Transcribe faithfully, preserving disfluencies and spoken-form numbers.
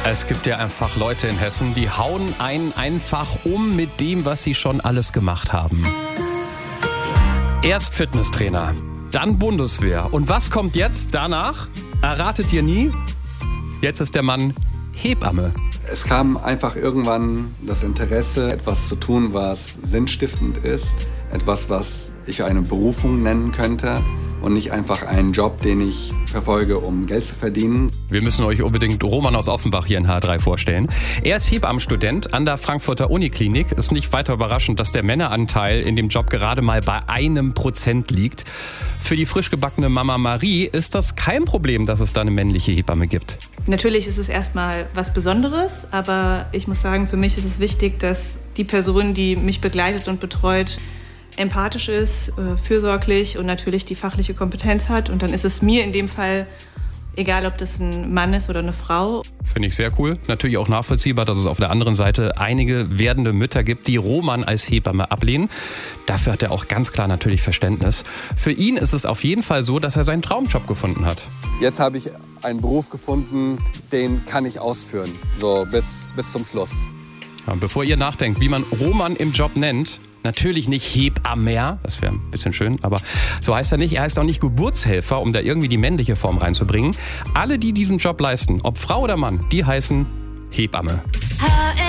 Es gibt ja einfach Leute in Hessen, die hauen einen einfach um mit dem, was sie schon alles gemacht haben. Erst Fitnesstrainer, dann Bundeswehr. Und was kommt jetzt danach? Erratet ihr nie? Jetzt ist der Mann Hebamme. Es kam einfach irgendwann das Interesse, etwas zu tun, was sinnstiftend ist. Etwas, was ich eine Berufung nennen könnte und nicht einfach einen Job, den ich verfolge, um Geld zu verdienen. Wir müssen euch unbedingt Roman aus Offenbach hier in H drei vorstellen. Er ist Hebammenstudent an der Frankfurter Uniklinik. Ist nicht weiter überraschend, dass der Männeranteil in dem Job gerade mal bei einem Prozent liegt. Für die frisch gebackene Mama Marie ist das kein Problem, dass es da eine männliche Hebamme gibt. Natürlich ist es erstmal was Besonderes, aber ich muss sagen, für mich ist es wichtig, dass die Person, die mich begleitet und betreut, empathisch ist, fürsorglich und natürlich die fachliche Kompetenz hat. Und dann ist es mir in dem Fall egal, ob das ein Mann ist oder eine Frau. Finde ich sehr cool. Natürlich auch nachvollziehbar, dass es auf der anderen Seite einige werdende Mütter gibt, die Roman als Hebamme ablehnen. Dafür hat er auch ganz klar natürlich Verständnis. Für ihn ist es auf jeden Fall so, dass er seinen Traumjob gefunden hat. Jetzt habe ich einen Beruf gefunden, den kann ich ausführen, so bis, bis zum Schluss. Ja, bevor ihr nachdenkt, wie man Roman im Job nennt, natürlich nicht Hebammer, das wäre ein bisschen schön, aber so heißt er nicht. Er heißt auch nicht Geburtshelfer, um da irgendwie die männliche Form reinzubringen. Alle, die diesen Job leisten, ob Frau oder Mann, die heißen Hebamme.